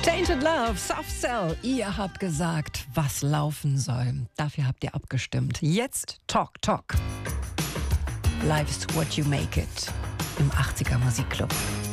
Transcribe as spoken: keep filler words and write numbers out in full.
Tainted Love, Soft Cell. Ihr habt gesagt, was laufen soll. Dafür habt ihr abgestimmt. Jetzt Talk Talk. Life's what you make it im achtziger Musikclub.